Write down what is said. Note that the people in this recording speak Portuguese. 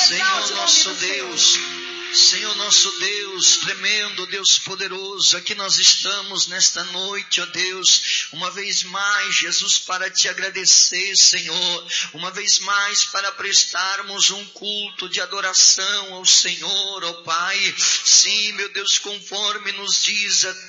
Senhor nosso Deus, Senhor nosso Deus, tremendo, Deus poderoso, aqui nós estamos nesta noite, ó Deus, uma vez mais, Jesus, para te agradecer, Senhor, uma vez mais para prestarmos um culto de adoração ao Senhor, ó Pai. Sim, meu Deus, conforme nos diz a